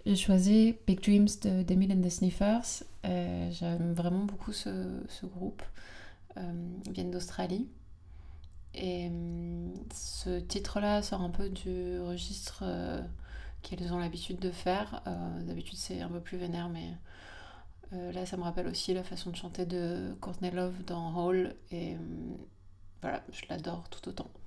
J'ai choisi Big Dreams d'Emile and the Sniffers. J'aime vraiment beaucoup ce groupe. Ils viennent d'Australie. Et ce titre-là sort un peu du registre qu'ils ont l'habitude de faire. D'habitude, c'est un peu plus vénère, mais là, ça me rappelle aussi la façon de chanter de Courtney Love dans Hall. Et voilà, je l'adore tout autant.